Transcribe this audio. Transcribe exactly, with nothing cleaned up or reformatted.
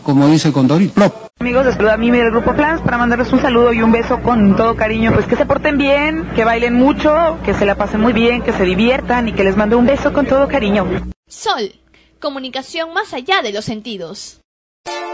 como dice Condorito, plop. Amigos, les saluda a mí del Grupo Flans para mandarles un saludo y un beso con todo cariño. Pues que se porten bien, que bailen mucho, que se la pasen muy bien, que se diviertan y que les mando un beso con todo cariño. Sol, comunicación más allá de los sentidos.